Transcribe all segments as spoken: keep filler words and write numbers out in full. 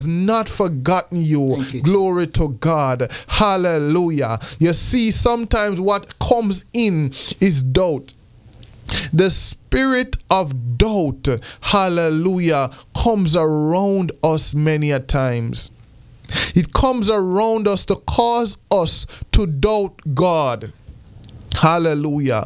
not forgotten you. you Glory to God. Hallelujah. You see, sometimes what comes in is doubt. The spirit of doubt, hallelujah, comes around us many a times. It comes around us to cause us to doubt God. Hallelujah.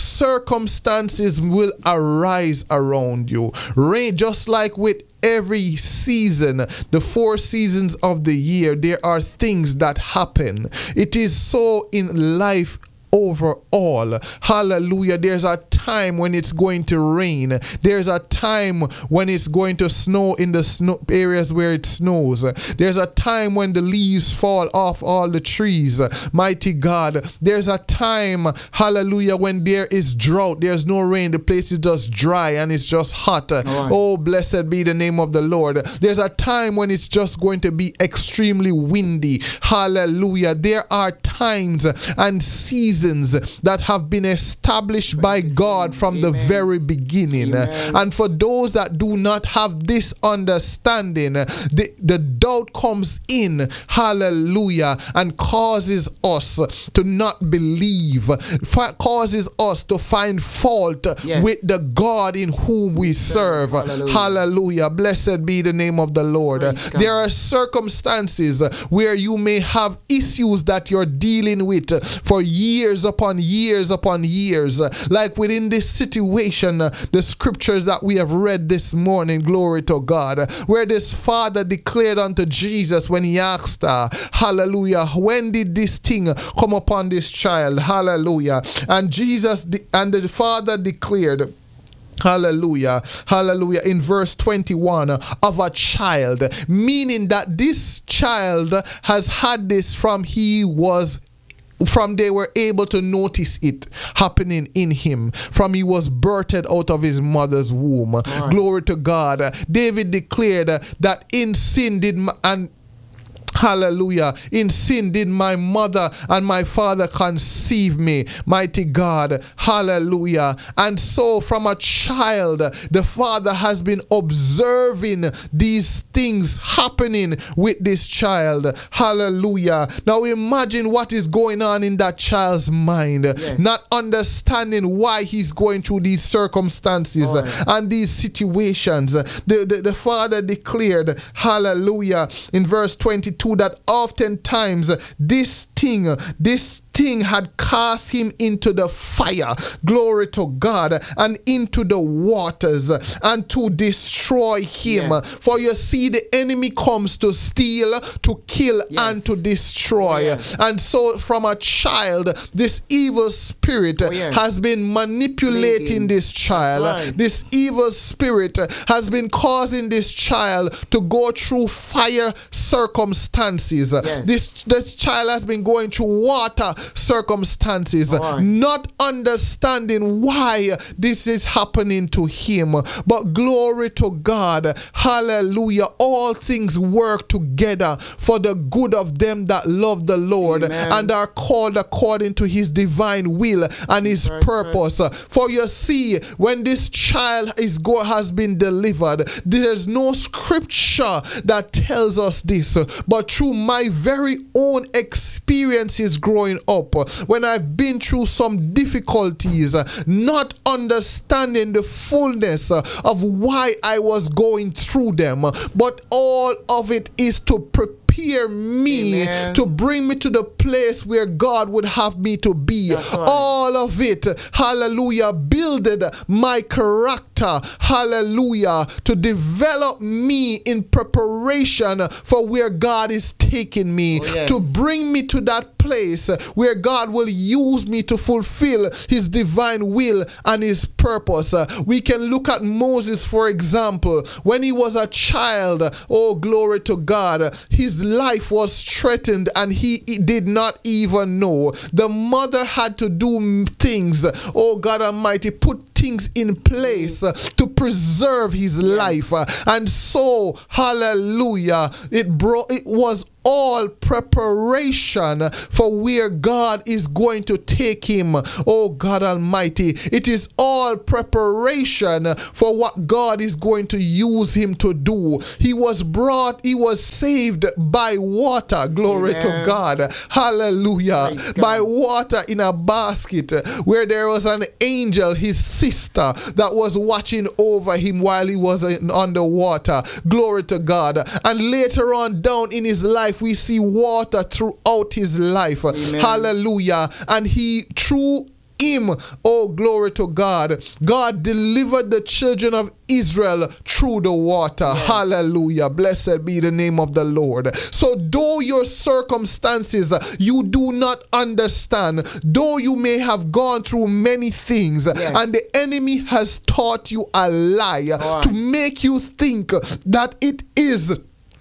Circumstances will arise around you. Rain, just like with every season, the four seasons of the year, there are things that happen. It is so in life overall. Hallelujah. There's a time when it's going to rain. There's a time when it's going to snow in the snow areas where it snows. There's a time when the leaves fall off all the trees. Mighty God. There's a time, hallelujah, when there is drought. There's no rain. The place is just dry and it's just hot. Right. Oh, blessed be the name of the Lord. There's a time when it's just going to be extremely windy. Hallelujah. There are times and seasons that have been established by God from Amen. The very beginning. Amen. And for those that do not have this understanding, the, the doubt comes in, hallelujah, and causes us to not believe, causes us to find fault yes. with the God in whom we serve. Hallelujah. Hallelujah. Blessed be the name of the Lord. There are circumstances where you may have issues that you're dealing with for years upon years upon years. Like within this situation, the scriptures that we have read this morning, glory to God, where this father declared unto Jesus when he asked her, hallelujah, when did this thing come upon this child? Hallelujah. And Jesus de- and the father declared, hallelujah, hallelujah, in verse twenty-one, of a child, meaning that this child has had this from he was from they were able to notice it happening in him, from he was birthed out of his mother's womb. Right. Glory to God. David declared that in sin did ma- and hallelujah. In sin did my mother and my father conceive me. Mighty God. Hallelujah. And so from a child, the father has been observing these things happening with this child. Hallelujah. Now imagine what is going on in that child's mind. Yes. Not understanding why he's going through these circumstances right. and these situations. The, the, the father declared, hallelujah, in verse twenty-two, that oftentimes this thing, this thing had cast him into the fire, glory to God, and into the waters, and to destroy him. Yes. For you see, the enemy comes to steal, to kill, yes. and to destroy. Yes. And so from a child, this evil spirit oh, yes. has been manipulating Maybe. this child. Right. This evil spirit has been causing this child to go through fire circumstances. Yes. This, this child has been going through water circumstances, right. not understanding why this is happening to him. But glory to God, hallelujah, all things work together for the good of them that love the Lord Amen. And are called according to his divine will and his Very purpose. Nice. For you see, when this child is go has been delivered, there's no scripture that tells us this, but through my very own experiences growing up, when I've been through some difficulties, not understanding the fullness of why I was going through them, but all of it is to prepare me Amen. To bring me to the place where God would have me to be. Right. All of it, hallelujah, builded my character, hallelujah, to develop me in preparation for where God is taking me, oh, yes. to bring me to that place where God will use me to fulfill his divine will and his purpose. We can look at Moses, for example. When he was a child, oh, glory to God, his life was threatened and he did not even know. The mother had to do things, oh God Almighty, put things in place to preserve his yes. life. And so, hallelujah, it brought, it was all preparation for where God is going to take him. Oh God Almighty, it is all preparation for what God is going to use him to do. He was brought, he was saved by water. Glory Amen. To God. Hallelujah. God. By water in a basket where there was an angel, his sister, that was watching over him while he was in underwater. Glory to God. And later on down in his life, we see water throughout his life. Amen. Hallelujah. And he, through him, oh glory to God, God delivered the children of Israel through the water. Yes. Hallelujah. Blessed be the name of the Lord. So though your circumstances you do not understand, though you may have gone through many things, yes, and the enemy has taught you a lie right. to make you think that it is,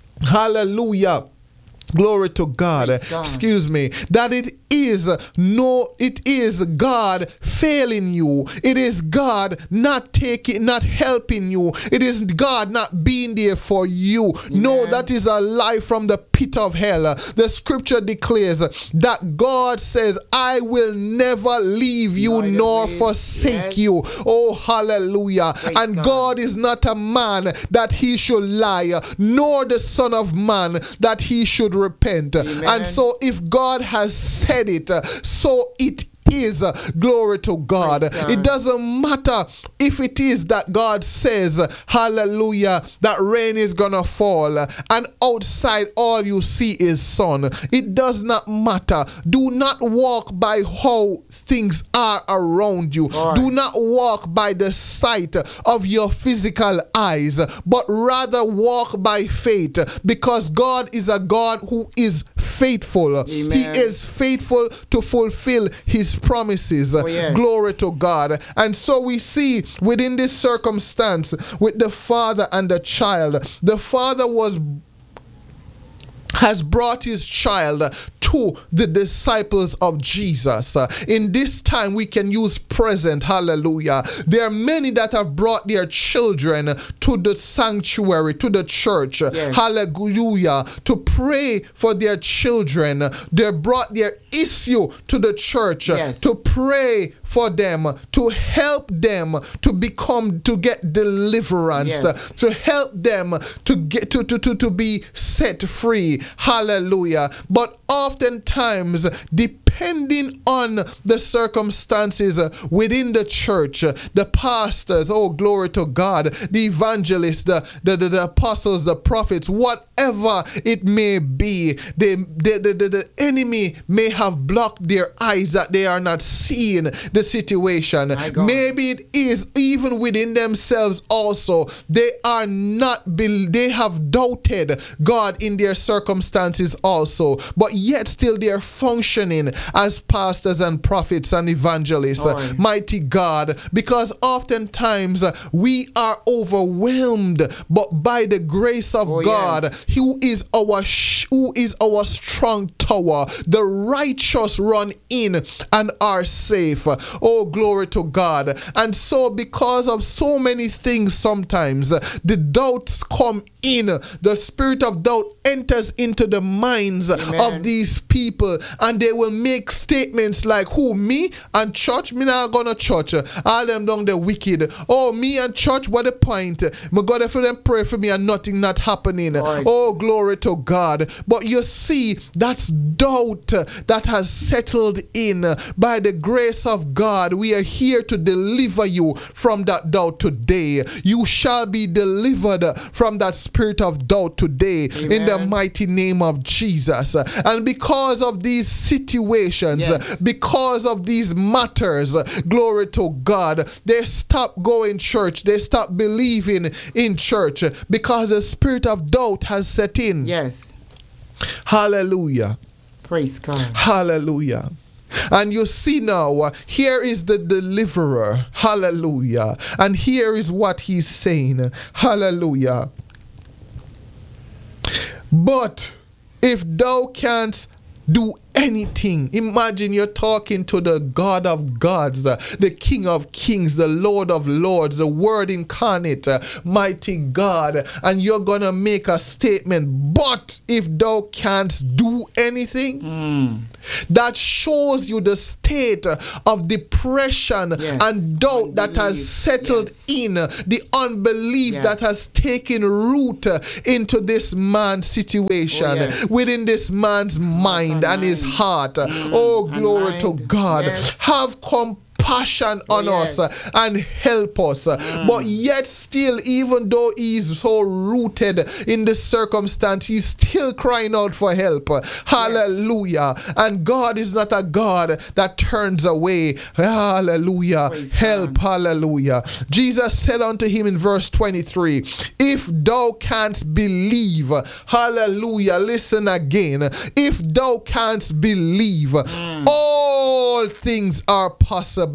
hallelujah, glory to God. God. Excuse me. That it is no, it is God failing you. It is God not taking, not helping you. It is God not being there for you. Amen. No, that is a lie from the pit of hell. The scripture declares that God says, I will never leave you Neither nor way. forsake yes. you. Oh, hallelujah. Praise and God. God is not a man that he should lie, nor the son of man that he should repent. Amen. And so if God has said it, uh, so it is. Uh, glory to God. God. It doesn't matter if it is that God says, hallelujah, that rain is gonna fall and outside all you see is sun. It does not matter. Do not walk by how things are around you. Right. Do not walk by the sight of your physical eyes, but rather walk by faith, because God is a God who is faithful. Amen. He is faithful to fulfill his promises. Oh, yes. Glory to God. And so we see within this circumstance with the father and the child, the father was has brought his child to the disciples of Jesus. Uh, in this time, we can use present. Hallelujah. There are many that have brought their children to the sanctuary, to the church. Yes. Hallelujah. To pray for their children. They brought their issue to the church. Yes. To pray for them, to help them to become, to get deliverance, yes. to help them to get to, to, to, to be set free. Hallelujah. But oftentimes, depending on the circumstances within the church, the pastors, oh glory to God, the evangelists, the, the, the, the apostles, the prophets, whatever it may be, they, the, the, the, the enemy may have blocked their eyes that they are not seeing the situation. Maybe it is even within themselves also. They are not, be, they have doubted God in their circumstances also, but yet still they are functioning as pastors and prophets and evangelists. Oh. Mighty God, because oftentimes we are overwhelmed, but by the grace of oh, God, yes. who is our sh- who is our strong tower, the righteous run in and are safe. Oh, glory to God. And so because of so many things, sometimes the doubts come in. The spirit of doubt enters into the minds Amen. Of these people, and they will make statements like, who, me and church? Me not gonna church. All them down the wicked. Oh, me and church, what the point? My God, if them pray for me and nothing not happening. Right. Oh, glory to God. But you see, that's doubt that has settled in. By the grace of God, we are here to deliver you from that doubt today. You shall be delivered from that spirit of doubt today. Amen. In the mighty name of Jesus. And because of these situations, yes. because of these matters, glory to God, they stop going church. They stop believing in church because the spirit of doubt has set in. Yes. Hallelujah. Praise God. Hallelujah. And you see now, here is the deliverer. Hallelujah. And here is what he's saying. Hallelujah. But if thou canst do anything. Imagine you're talking to the God of gods, uh, the King of kings, the Lord of lords, the Word incarnate, uh, mighty God, and you're gonna make a statement, but if thou canst do anything, mm. that shows you the state of depression yes. and doubt unbelief. That has settled yes. in, the unbelief yes. that has taken root into this man's situation, oh, yes. within this man's mind and his heart. Mm, oh, glory to God. Yes. Have compassion Passion on oh, yes. us and help us. Mm. But yet still, even though he's so rooted in this circumstance, he's still crying out for help. Hallelujah. Yes. And God is not a God that turns away. Hallelujah. Praise help. God. Hallelujah. Jesus said unto him in verse twenty-three, if thou canst believe, hallelujah, listen again, if thou canst believe, mm. all things are possible.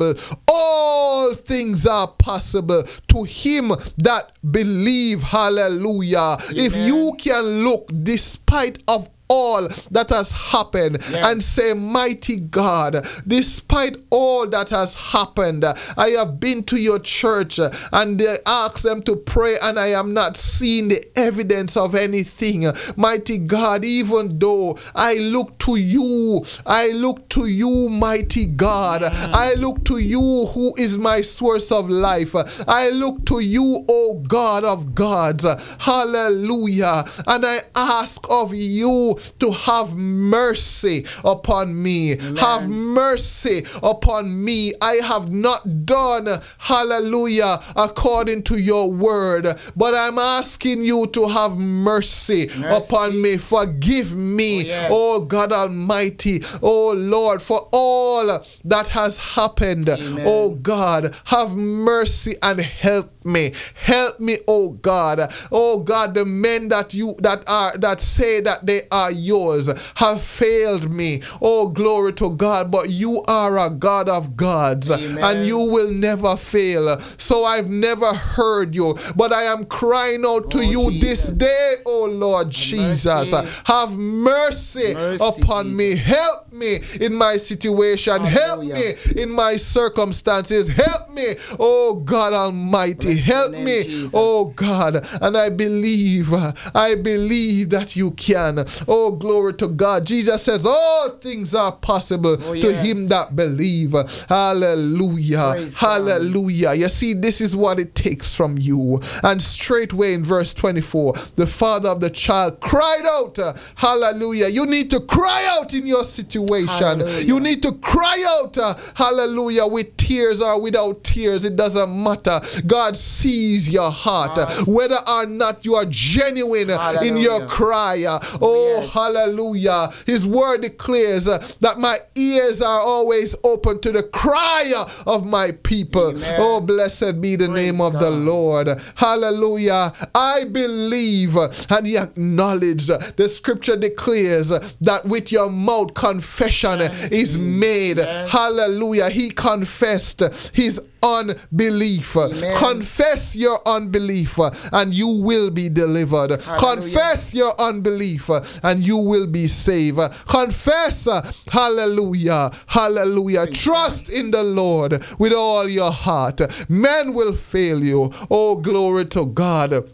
All things are possible to him that believe. Hallelujah. Amen. If you can look despite of all that has happened yes. and say, mighty God, despite all that has happened, I have been to your church and they ask them to pray and I am not seeing the evidence of anything. Mighty God, even though I look to you, I look to you, mighty God. Mm. I look to you who is my source of life. I look to you, O God of gods. Hallelujah. And I ask of you to have mercy upon me. Amen. Have mercy upon me. I have not done, hallelujah, according to your word, but I'm asking you to have mercy, mercy. upon me. Forgive me, oh, yes. oh God Almighty, oh Lord, for all that has happened. Amen. Oh God, have mercy and help me. Help me, oh God. Oh God, the men that you that are that say that they are yours have failed me. Oh, glory to God. But you are a God of gods. Amen. And you will never fail. So I've never heard you, but I am crying out to oh, you Jesus. This day, oh Lord Jesus. Mercy. Have mercy, mercy upon Jesus. Me. Help me in my situation. Hallelujah. Help me in my circumstances. Help me, oh God Almighty. Bless help name, me, Jesus. Oh God. And I believe, I believe that you can. Oh, glory to God. Jesus says all things are possible oh, to yes. him that believe. Hallelujah. Praise Hallelujah. God. You see, this is what it takes from you. And straightway in verse twenty-four, the father of the child cried out. Hallelujah. You need to cry out in your situation. Hallelujah. You need to cry out. Hallelujah. With tears or without tears, it doesn't matter. God sees your heart. Yes. Whether or not you are genuine Hallelujah. In your cry. Oh, yes. Hallelujah. His word declares uh, that my ears are always open to the cry of my people. Amen. Oh, blessed be the Praise name of God. The Lord. Hallelujah. I believe uh, and he acknowledged. Uh, the scripture declares uh, that with your mouth confession yes. is made. Yes. Hallelujah. He confessed his unbelief. Amen. Confess your unbelief uh, and you will be delivered. Hallelujah. Confess your unbelief uh, and you will be saved. Uh, confess, uh, hallelujah, hallelujah. Amen. Trust in the Lord with all your heart. Men will fail you. Oh, glory to God.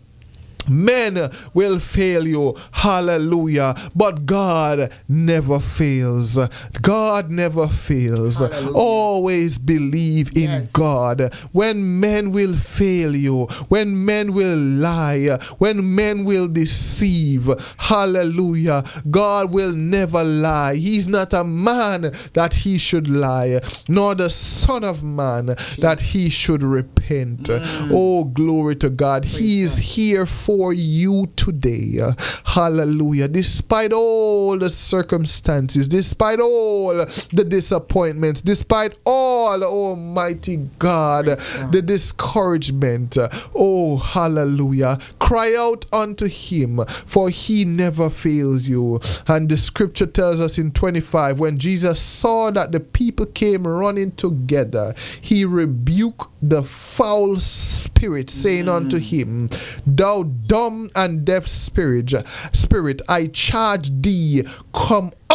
Men will fail you, hallelujah, but God never fails. God never fails. Hallelujah. Always believe in yes. God. When men will fail you, when men will lie, when men will deceive, hallelujah, God will never lie. He's not a man that he should lie, nor the son of man Jesus. That he should repent. Mm. Oh, glory to God. Praise he is God. Here for For you today. Hallelujah. Despite all the circumstances, despite all the disappointments, despite all, Almighty God, the discouragement, oh, hallelujah. Cry out unto him, for he never fails you. And the scripture tells us in twenty-five, when Jesus saw that the people came running together, he rebuked the foul spirit, saying mm. unto him, thou dumb and deaf spirit, spirit, I charge thee, come out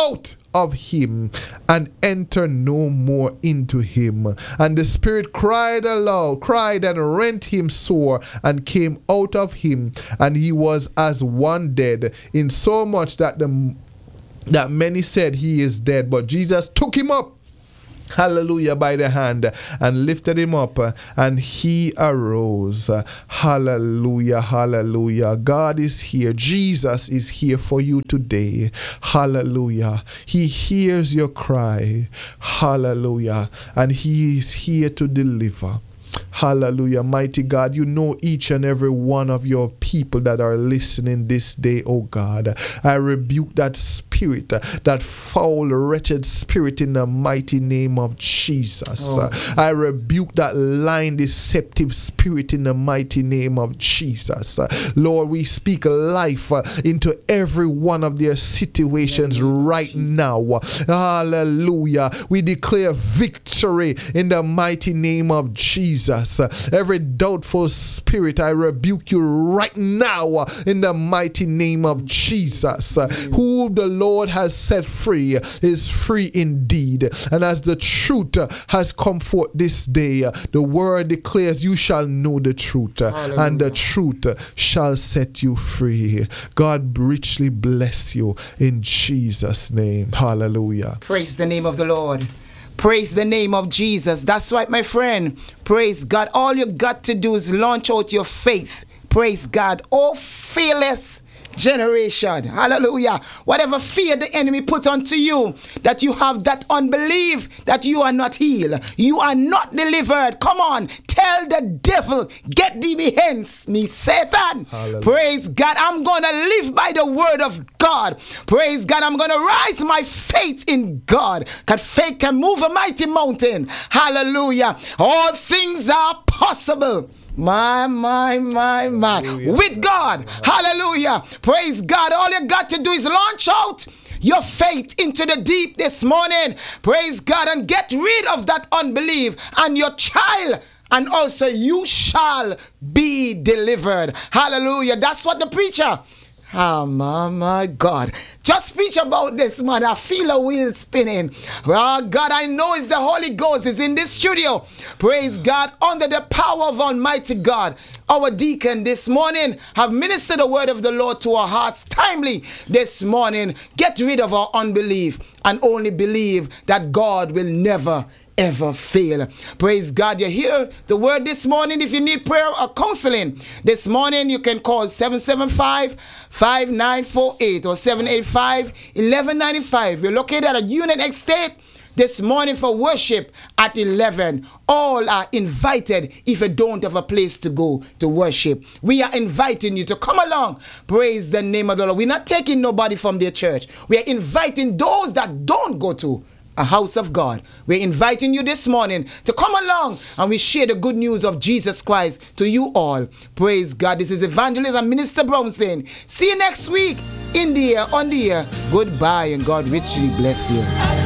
out of him and enter no more into him. And the spirit cried aloud, cried and rent him sore, and came out of him, and he was as one dead, in so much that the that many said he is dead. But Jesus took him up, hallelujah, by the hand and lifted him up, and he arose. Hallelujah, hallelujah. God is here. Jesus is here for you today. Hallelujah. He hears your cry. Hallelujah. And he is here to deliver. Hallelujah. Mighty God, you know each and every one of your people that are listening this day, oh God. I rebuke that spirit, that foul, wretched spirit in the mighty name of Jesus. Oh. I rebuke that lying, deceptive spirit in the mighty name of Jesus. Lord, we speak life into every one of their situations right now. Hallelujah. We declare victory in the mighty name of Jesus. Every doubtful spirit, I rebuke you right now in the mighty name of Jesus. Who the Lord has set free is free indeed. And as the truth has come forth this day, the word declares you shall know the truth. Hallelujah. And the truth shall set you free. God richly bless you in Jesus' name. Hallelujah. Praise the name of the Lord. Praise the name of Jesus. That's right, my friend. Praise God. All you got to do is launch out your faith. Praise God. Oh, fearless generation. Hallelujah. Whatever fear the enemy put onto you, that you have that unbelief, that you are not healed, you are not delivered. Come on. Tell the devil, get thee behind me, Satan. Hallelujah. Praise God. I'm going to live by the word of God. Praise God. I'm going to rise my faith in God. Because faith can move a mighty mountain. Hallelujah. All things are possible. My, my, my, my. Hallelujah. With God. Hallelujah. Praise God. All you got to do is launch out your faith into the deep this morning. Praise God. And get rid of that unbelief. And your child, and also you shall be delivered. Hallelujah. That's what the preacher. Oh, my, my God. Just preach about this, man. I feel a wheel spinning. Oh, God, I know it's the Holy Ghost is in this studio. Praise God. Under the power of Almighty God. Our deacon this morning have ministered the word of the Lord to our hearts timely this morning. Get rid of our unbelief and only believe that God will never ever fail. Praise God. You hear the word this morning. If you need prayer or counseling this morning, you can call seven seven five, five nine four eight or seven eight five, one one nine five. You're located at a Union Estate this morning for worship at eleven. All are invited if you don't have a place to go to worship. We are inviting you to come along. Praise the name of the Lord. We're not taking nobody from their church. We are inviting those that don't go to a house of God. We're inviting you this morning to come along and we share the good news of Jesus Christ to you all. Praise God. This is Evangelist and Minister Brown saying, see you next week in the air, on the air. Goodbye and God richly bless you.